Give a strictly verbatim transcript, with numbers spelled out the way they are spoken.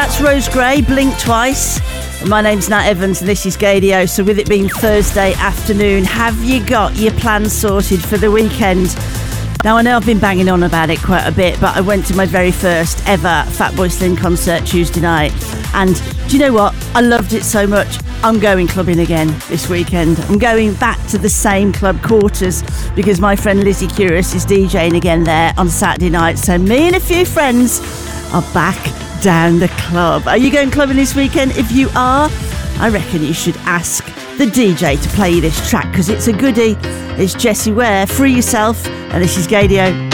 that's Rose Gray, Blink Twice. My name's Nat Evans and this is Gadio. So with it being Thursday afternoon, have you got your plans sorted for the weekend? Now I know I've been banging on about it quite a bit, but I went to my very first ever Fatboy Slim concert Tuesday night. And do you know what? I loved it so much. I'm going clubbing again this weekend. I'm going back to the same club, Quarters, because my friend Lizzie Curious is DJing again there on Saturday night. So me and a few friends are back down the club. Are you going clubbing this weekend? If you are, I reckon you should ask the D J to play you this track because it's a goodie. It's Jessie Ware, Free Yourself, and this is Gadio.